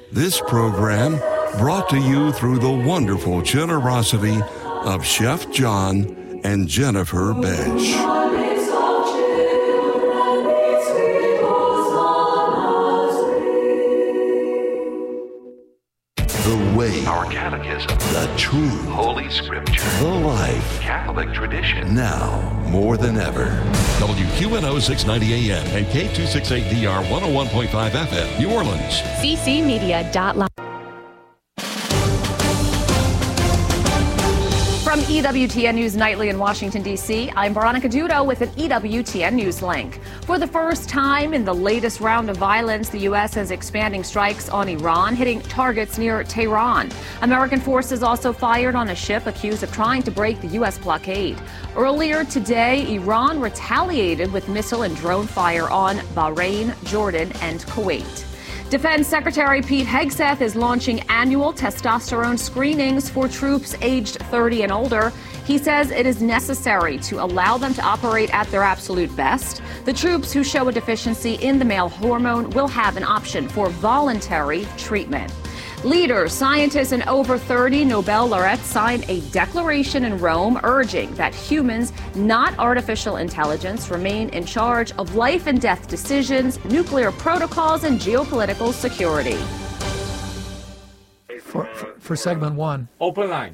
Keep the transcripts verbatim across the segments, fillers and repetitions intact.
This program brought to you through the wonderful generosity of Chef John and Jennifer Besh. The way, our catechism, the truth, Holy Scripture, the life, Catholic tradition. Now more than ever. W Q N O six ninety A M and K two sixty-eight D R one oh one point five F M, New Orleans. C C Media dot live. From E W T N News Nightly in Washington, D C, I'm Veronica Dudo with an E W T N News link. For the first time in the latest round of violence, the U S is expanding strikes on Iran, hitting targets near Tehran. American forces also fired on a ship accused of trying to break the U S blockade. Earlier today, Iran retaliated with missile and drone fire on Bahrain, Jordan, and Kuwait. Defense Secretary Pete Hegseth is launching annual testosterone screenings for troops aged thirty and older. He says it is necessary to allow them to operate at their absolute best. The troops who show a deficiency in the male hormone will have an option for voluntary treatment. Leaders, scientists, and over thirty Nobel laureates signed a declaration in Rome urging that humans, not artificial intelligence, remain in charge of life and death decisions, nuclear protocols, and geopolitical security. For, for, for segment one. Open line.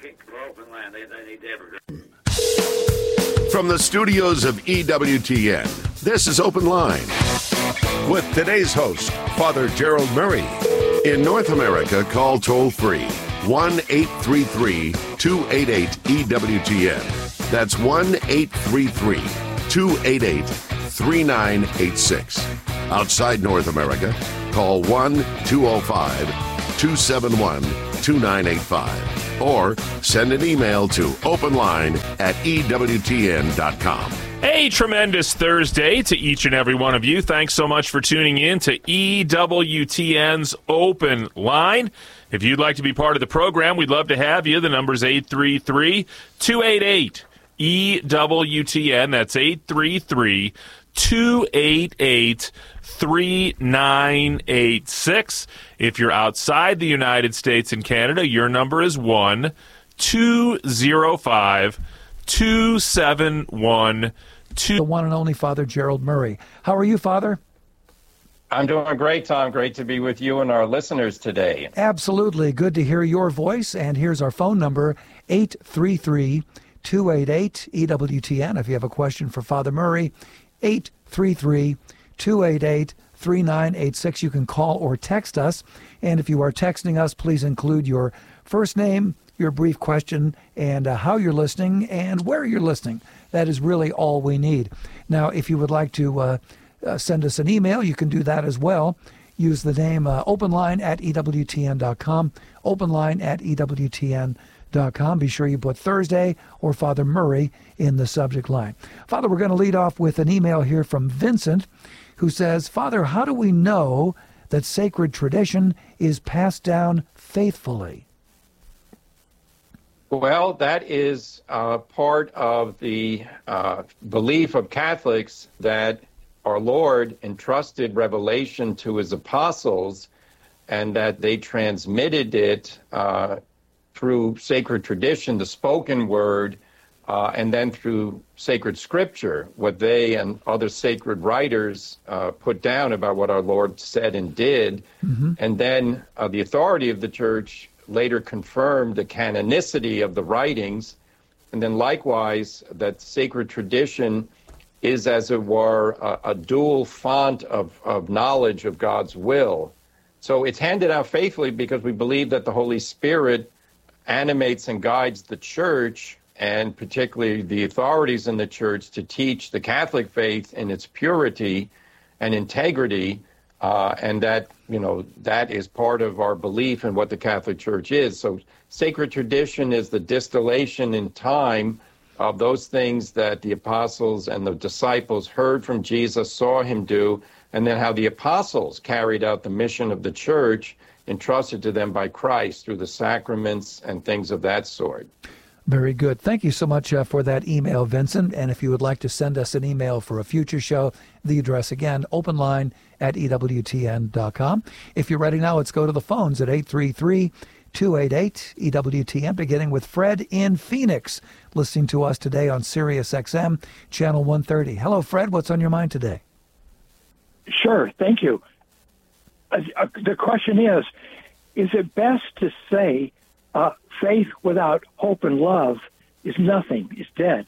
From the studios of E W T N, this is Open Line with today's host, Father Gerald Murray. In North America, call toll-free one eight three three, two eight eight, E W T N. That's one eight three three, two eight eight, three nine eight six. Outside North America, call one two oh five, two seven one, two nine eight five or send an email to openline at E W T N dot com. A tremendous Thursday to each and every one of you. Thanks so much for tuning in to E W T N's Open Line. If you'd like to be part of the program, we'd love to have you. The number's eight three three, two eight eight, E W T N. That's eight three three, two eight eight, three nine eight six. If you're outside the United States and Canada, your number is one two oh five, two seven one, two. The one and only Father Gerald Murray. How are you, Father? I'm doing great, Tom. Great to be with you and our listeners today. Absolutely. Good to hear your voice. And here's our phone number, eight three three, two eight eight, E W T N. If you have a question for Father Murray, eight three three, two eight eight, three nine eight six. You can call or text us. And if you are texting us, please include your first name, your brief question, and uh, how you're listening and where you're listening. That is really all we need. Now, if you would like to uh, uh, send us an email, you can do that as well. Use the name uh, openline at E W T N dot com, openline at E W T N dot com. Be sure you put Thursday or Father Murray in the subject line. Father, we're going to lead off with an email here from Vincent, who says, Father, how do we know that sacred tradition is passed down faithfully? Well, that is uh, part of the uh, belief of Catholics that our Lord entrusted revelation to his apostles and that they transmitted it uh, through sacred tradition, the spoken word, uh, and then through sacred scripture, what they and other sacred writers uh, put down about what our Lord said and did. Mm-hmm. And then uh, the authority of the church later confirmed the canonicity of the writings, and then likewise that sacred tradition is, as it were, a, a dual font of, of knowledge of God's will. So it's handed out faithfully because we believe that the Holy Spirit animates and guides the church, and particularly the authorities in the church, to teach the Catholic faith in its purity and integrity. Uh, and that, you know, that is part of our belief in what the Catholic Church is. So sacred tradition is the distillation in time of those things that the apostles and the disciples heard from Jesus, saw him do, and then how the apostles carried out the mission of the church entrusted to them by Christ through the sacraments and things of that sort. Very good. Thank you so much uh, for that email, Vincent. And if you would like to send us an email for a future show, the address again, openline at E W T N dot com. If you're ready now, let's go to the phones at eight three three, two eight eight, E W T N, beginning with Fred in Phoenix, listening to us today on Sirius X M, Channel one thirty. Hello, Fred. What's on your mind today? Sure. Thank you. Uh, uh, the question is, is it best to say uh, faith without hope and love is nothing, is dead?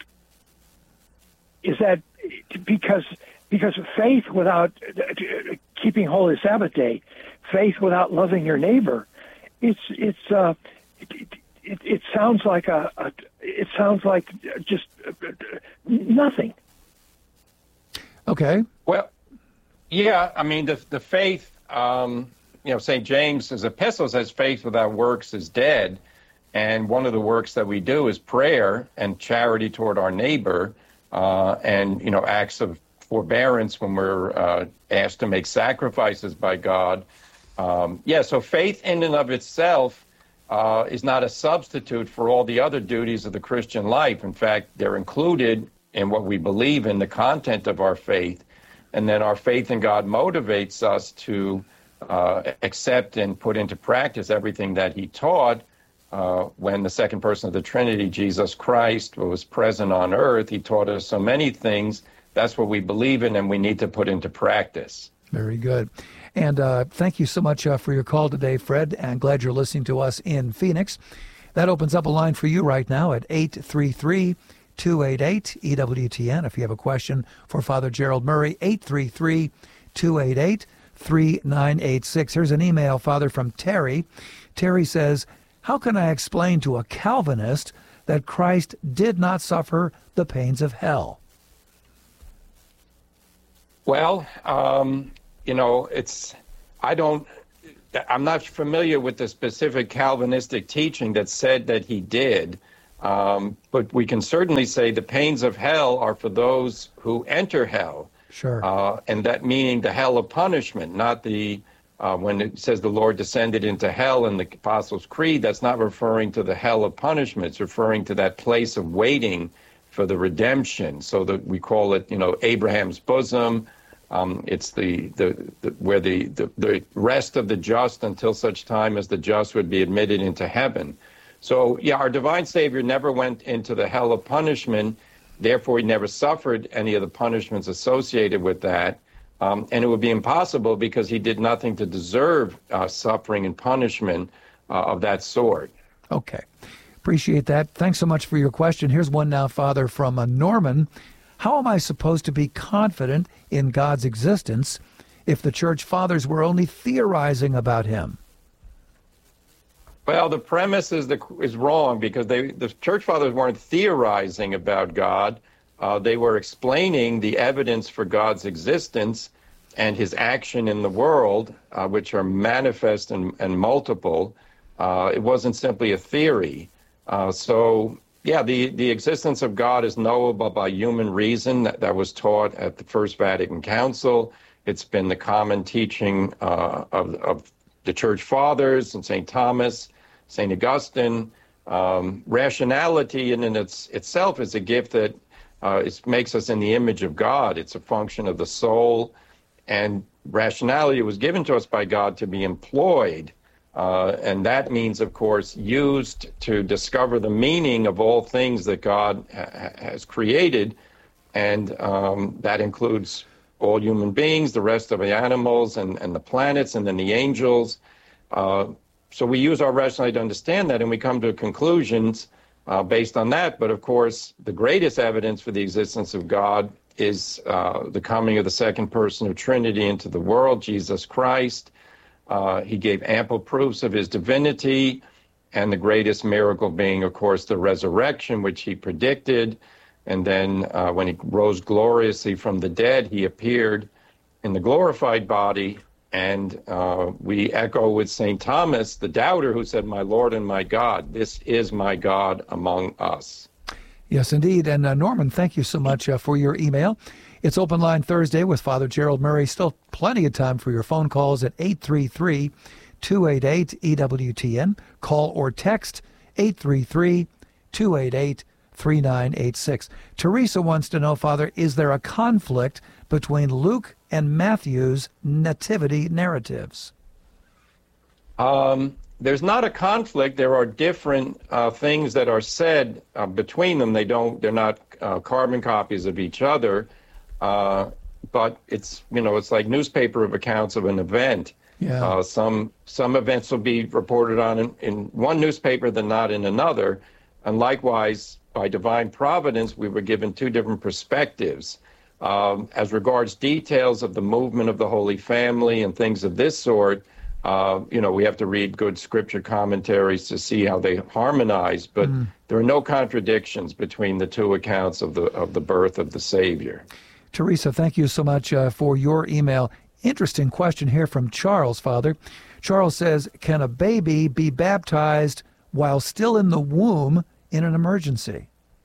Is that because because faith without uh, keeping Holy Sabbath Day, faith without loving your neighbor, it's it's uh, it, it, it sounds like a, a it sounds like just uh, nothing. Okay. Well, yeah, I mean the the faith. Um, you know, Saint James's epistle says faith without works is dead. And one of the works that we do is prayer and charity toward our neighbor, uh, and, you know, acts of forbearance when we're uh, asked to make sacrifices by God. Um, yeah, so faith in and of itself uh, is not a substitute for all the other duties of the Christian life. In fact, they're included in what we believe in the content of our faith. And then our faith in God motivates us to uh, accept and put into practice everything that he taught. Uh, when the second person of the Trinity, Jesus Christ, was present on earth, he taught us so many things. That's what we believe in and we need to put into practice. Very good. And uh, thank you so much uh, for your call today, Fred. And glad you're listening to us in Phoenix. That opens up a line for you right now at eight three three, two eight eight, E W T N. If you have a question for Father Gerald Murray, eight three three, two eight eight, three nine eight six. Here's an email, Father, from Terry. Terry says, how can I explain to a Calvinist that Christ did not suffer the pains of hell? Well, um, you know, it's, I don't, I'm not familiar with the specific Calvinistic teaching that said that he did. Um, but we can certainly say the pains of hell are for those who enter hell. Sure. Uh, and that meaning the hell of punishment, not the, uh, when it says the Lord descended into hell in the Apostles' Creed, that's not referring to the hell of punishment. It's referring to that place of waiting for the redemption. So that we call it, you know, Abraham's bosom. Um, it's the, the, the where the, the, the rest of the just until such time as the just would be admitted into heaven. So, yeah, our divine Savior never went into the hell of punishment. Therefore, he never suffered any of the punishments associated with that. Um, and it would be impossible because he did nothing to deserve uh, suffering and punishment uh, of that sort. Okay. Appreciate that. Thanks so much for your question. Here's one now, Father, from uh, Norman. How am I supposed to be confident in God's existence if the church fathers were only theorizing about him? Well, the premise is the, is wrong because they, the church fathers weren't theorizing about God. Uh, they were explaining the evidence for God's existence and his action in the world, uh, which are manifest and, and multiple. Uh, it wasn't simply a theory. Uh, so, yeah, the, the existence of God is knowable by human reason. That, that was taught at the First Vatican Council. It's been the common teaching uh, of, of the church fathers and Saint Thomas, Saint Augustine. Um, rationality in and its, itself is a gift that uh, it makes us in the image of God. It's a function of the soul. And rationality was given to us by God to be employed. Uh, and that means, of course, used to discover the meaning of all things that God ha- has created. And um, that includes all human beings, the rest of the animals, and, and the planets, and then the angels. Uh, so we use our rationality to understand that, and we come to conclusions uh, based on that. But, of course, the greatest evidence for the existence of God is uh, the coming of the second person of Trinity into the world, Jesus Christ. Uh, he gave ample proofs of his divinity, and the greatest miracle being, of course, the resurrection, which he predicted. And then uh, when he rose gloriously from the dead, he appeared in the glorified body. And uh, we echo with Saint Thomas, the doubter, who said, "My Lord and my God, this is my God among us." Yes, indeed. And uh, Norman, thank you so much uh, for your email. It's Open Line Thursday with Father Gerald Murray. Still plenty of time for your phone calls at eight three three, two eight eight, E W T N. Call or text eight three three, two eight eight, three nine eight six. Teresa wants to know, Father, is there a conflict between Luke and Matthew's nativity narratives? Um, there's not a conflict. There are different uh, things that are said uh, between them. They don't. They're not uh, carbon copies of each other. Uh, but it's you know it's like newspaper of accounts of an event. Yeah. Uh, some some events will be reported on in, in one newspaper than not in another, and likewise by divine providence we were given two different perspectives. Um, as regards details of the movement of the Holy Family and things of this sort. Uh, you know, we have to read good scripture commentaries to see how they harmonize, but mm. there are no contradictions between the two accounts of the of the birth of the Savior. Teresa, thank you so much uh, for your email. Interesting question here from Charles, Father. Charles says, can a baby be baptized while still in the womb in an emergency?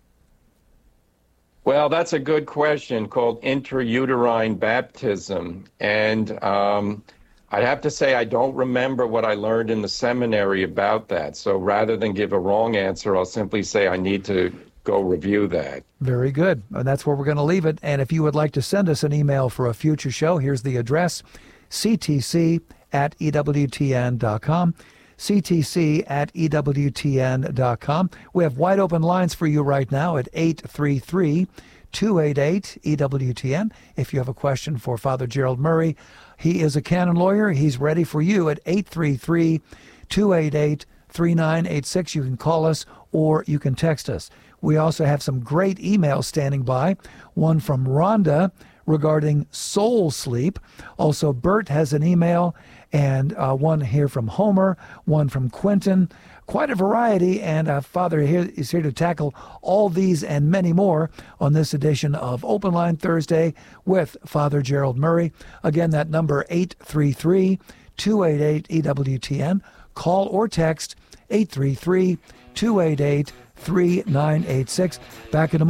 Well, that's a good question called intrauterine baptism. And um, I'd have to say I don't remember what I learned in the seminary about that. So rather than give a wrong answer, I'll simply say I need to go review that. Very good. And that's where we're going to leave it. And if you would like to send us an email for a future show, here's the address, c t c at e w t n dot com. c t c at e w t n dot com. We have wide open lines for you right now at eight three three, two eight eight, E W T N. If you have a question for Father Gerald Murray, he is a canon lawyer. He's ready for you at eight three three, two eight eight, three nine eight six. You can call us or you can text us. We also have some great emails standing by. One from Rhonda regarding soul sleep. Also, Bert has an email, and uh, one here from Homer, one from Quentin. Quite a variety, and uh, Father here is here to tackle all these and many more on this edition of Open Line Thursday with Father Gerald Murray. Again, that number eight three three, two eight eight, E W T N. Call or text eight three three, two eight eight, three nine eight six. Back in a